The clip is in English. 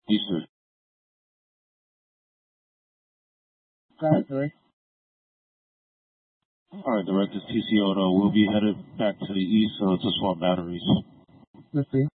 Eastern. Go ahead, Billy. All right, Director TCO, we'll be headed back to the east to swap batteries. Let's see.